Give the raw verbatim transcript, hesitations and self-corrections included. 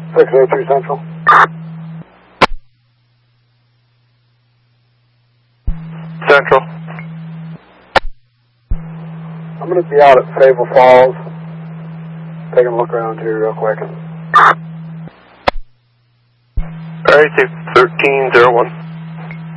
six oh two Central. Central. I'm going to be out at Fable Falls. Taking a look around here real quick. Alright, thirteen zero one.